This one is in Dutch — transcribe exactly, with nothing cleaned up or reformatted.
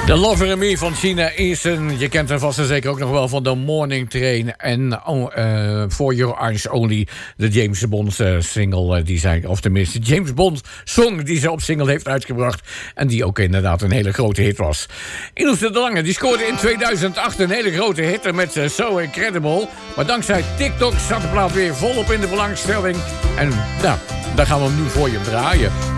The Lover and Me van China Easton. Je kent hem vast en zeker ook nog wel van The Morning Train. En oh, uh, For Your Eyes Only, de James Bond uh, single uh, die zij... of tenminste, James Bond song die ze op single heeft uitgebracht. En die ook inderdaad een hele grote hit was. Ilse de Lange, die scoorde in tweeduizend acht een hele grote hit met uh, So Incredible. Maar dankzij TikTok zat de plaat weer volop in de belangstelling. En nou, daar gaan we hem nu voor je draaien.